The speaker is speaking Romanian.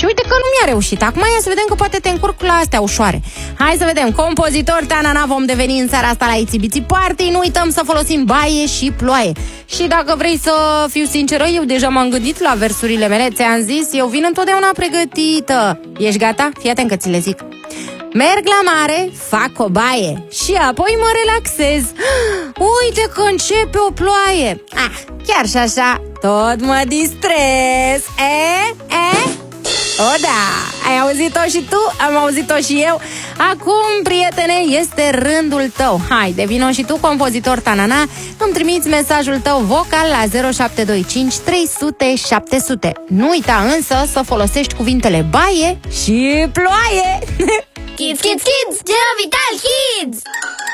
Și uite că nu mi-a reușit. Acum ia să vedem că poate te încurc la astea ușoare. Hai să vedem. Compozitor Tanana vom deveni în seara asta la Itsy Bitsy Party. Nu uităm să folosim baie și ploaie. Și dacă vrei să fiu sinceră, eu deja m-am gândit la versurile mele. Ți-am zis, eu vin întotdeauna pregătită. Ești gata? Fii atent că ți le zic. Merg la mare, fac o baie și apoi mă relaxez. Uite că începe o ploaie. Chiar și așa, tot mă distrez. O, da, ai auzit-o și tu, am auzit-o și eu. Acum, prietene, este rândul tău. Hai, devino și tu compozitor Tanana. Îmi trimiți mesajul tău vocal la 0725 300 700. Nu uita însă să folosești cuvintele baie și ploaie. Kids, kids, kids, Gelo Vital Kids!